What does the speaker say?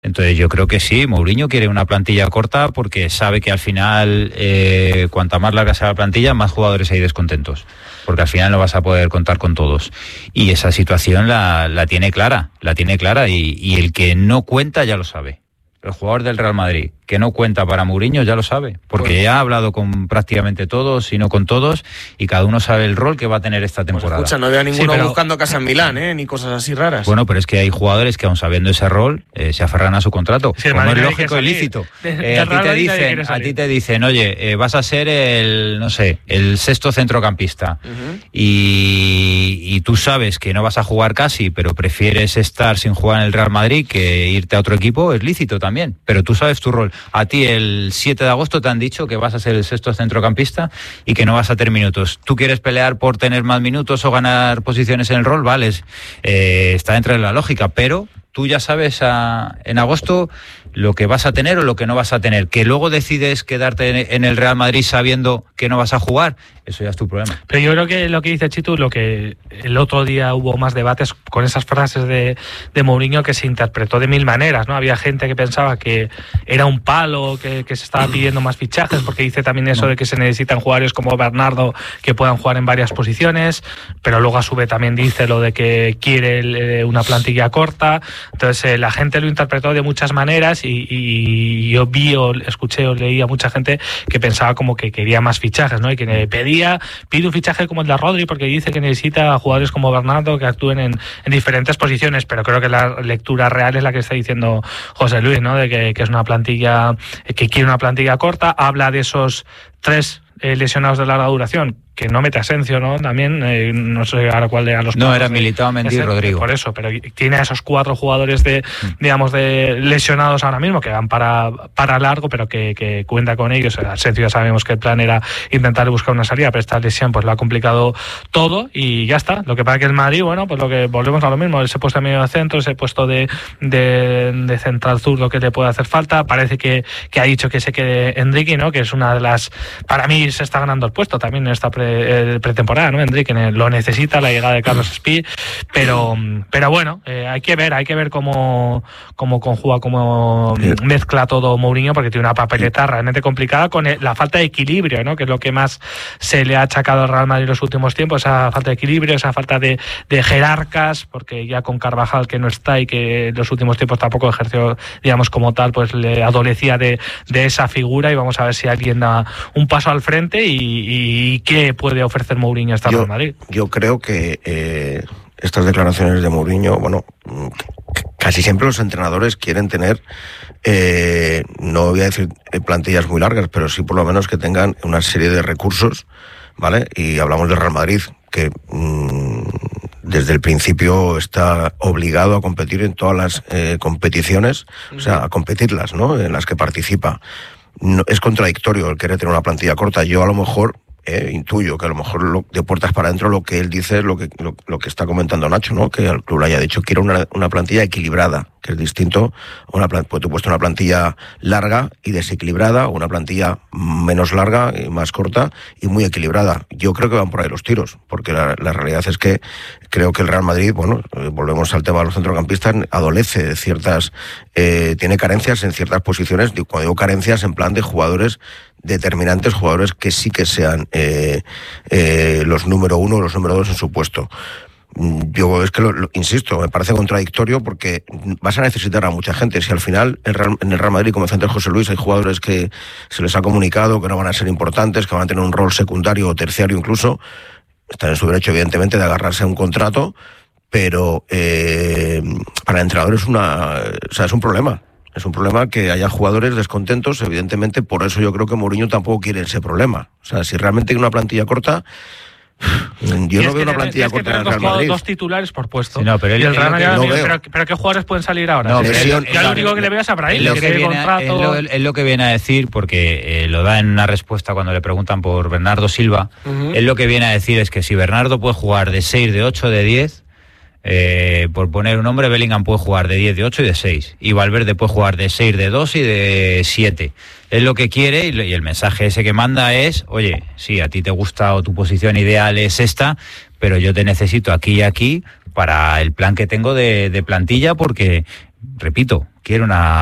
Entonces yo creo que sí, Mourinho quiere una plantilla corta porque sabe que al final, cuanta más larga sea la plantilla, más jugadores hay descontentos, porque al final no vas a poder contar con todos. Y esa situación la tiene clara, y el que no cuenta ya lo sabe. El jugador del Real Madrid que no cuenta para Mourinho ya lo sabe, porque ya ha hablado con prácticamente todos y no con todos, y cada uno sabe el rol que va a tener esta temporada. Pues escucha, no veo a ninguno buscando casa en Milán, ni cosas así raras. Bueno, pero es que hay jugadores que aun sabiendo ese rol se aferran a su contrato, sí, como es lógico y lícito. A ti te dicen, oye, vas a ser el sexto centrocampista, y tú sabes que no vas a jugar casi, pero prefieres estar sin jugar en el Real Madrid que irte a otro equipo, es lícito también, pero tú sabes tu rol. A ti el 7 de agosto te han dicho que vas a ser el sexto centrocampista y que no vas a tener minutos. ¿Tú quieres pelear por tener más minutos o ganar posiciones en el rol? Vale, está dentro de la lógica, pero tú ya sabes en agosto lo que vas a tener o lo que no vas a tener. Que luego decides quedarte en el Real Madrid sabiendo que no vas a jugar, eso ya es tu problema. Pero yo creo que lo que dice Chitu, lo que el otro día hubo más debates con esas frases de Mourinho que se interpretó de mil maneras, ¿no? Había gente que pensaba que era un palo, que se estaba pidiendo más fichajes, porque dice también eso de que se necesitan jugadores como Bernardo que puedan jugar en varias posiciones, pero luego a su vez también dice lo de que quiere una plantilla corta. Entonces la gente lo interpretó de muchas maneras, y yo escuché o leí a mucha gente que pensaba como que quería más fichajes, ¿no? Y que pide un fichaje como el de Rodri porque dice que necesita jugadores como Bernardo que actúen en diferentes posiciones, pero creo que la lectura real es la que está diciendo José Luis, ¿no? De que es una plantilla, que quiere una plantilla corta. Habla de esos 3 lesionados de larga duración, que no mete Asensio, ¿no? También, no sé ahora cuál de los... No, era Militao, Mendy y Rodrigo. Por eso, pero tiene a esos 4 jugadores de lesionados ahora mismo, que van para largo, pero que cuenta con ellos. Asensio ya sabemos que el plan era intentar buscar una salida, pero esta lesión pues lo ha complicado todo y ya está. Lo que pasa que el Madrid, bueno, pues lo que volvemos a lo mismo, ese puesto de medio de centro, ese puesto de central zurdo que le puede hacer falta. Parece que ha dicho que se quede Endrick, ¿no? Que es una de las... Para mí se está ganando el puesto también en esta pretemporada, ¿no? Endrick lo necesita, la llegada de Carlos Espí, pero bueno, hay que ver cómo conjuga, cómo mezcla todo Mourinho, porque tiene una papeleta realmente complicada con la falta de equilibrio, ¿no? Que es lo que más se le ha achacado al Real Madrid en los últimos tiempos, esa falta de equilibrio, esa falta de jerarcas, porque ya con Carvajal, que no está y que en los últimos tiempos tampoco ejerció, digamos, como tal, pues le adolecía de esa figura, y vamos a ver si alguien da un paso al frente y qué puede ofrecer Mourinho a esta Real Madrid. Yo creo que estas declaraciones de Mourinho, bueno, casi siempre los entrenadores quieren tener, no voy a decir plantillas muy largas, pero sí por lo menos que tengan una serie de recursos, ¿vale? Y hablamos del Real Madrid, que desde el principio está obligado a competir en todas las competiciones, o sea, a competirlas, ¿no? En las que participa. No, es contradictorio el querer tener una plantilla corta. Yo a lo mejor intuyo que a lo mejor de puertas para adentro lo que él dice es lo que está comentando Nacho, ¿no? Que al club le haya dicho quiero una plantilla equilibrada, que es distinto a pues tú has puesto una plantilla larga y desequilibrada, o una plantilla menos larga y más corta y muy equilibrada. Yo creo que van por ahí los tiros, porque la realidad es que creo que el Real Madrid, bueno, volvemos al tema de los centrocampistas, adolece de ciertas, tiene carencias en ciertas posiciones. Cuando digo carencias, en plan de jugadores determinantes, jugadores que sí que sean los número 1 o los número 2 en su puesto. Yo es que insisto, me parece contradictorio, porque vas a necesitar a mucha gente. Si al final en el Real Madrid, como decía José Luis, hay jugadores que se les ha comunicado que no van a ser importantes, que van a tener un rol secundario o terciario incluso, están en su derecho evidentemente de agarrarse a un contrato, pero para el entrenador es un problema. Es un problema que haya jugadores descontentos, evidentemente. Por eso yo creo que Mourinho tampoco quiere ese problema. O sea, si realmente hay una plantilla corta, yo no veo una plantilla corta en el Real Madrid. 2 titulares por puesto. Sí, no, pero el Real Madrid pero ¿qué jugadores pueden salir ahora? No, yo lo único que le veo es a Brahim, que tiene contrato. Es lo que viene a decir, porque lo da en una respuesta cuando le preguntan por Bernardo Silva. Él lo que viene a decir es que si Bernardo puede jugar de 6, de 8, de 10... por poner un nombre, Bellingham puede jugar de 10, de 8 y de 6, y Valverde puede jugar de 6, de 2 y de 7. Es lo que quiere, y el mensaje ese que manda es: oye, sí, a ti te gusta o tu posición ideal es esta, pero yo te necesito aquí y aquí para el plan que tengo de plantilla, porque, repito, quiere una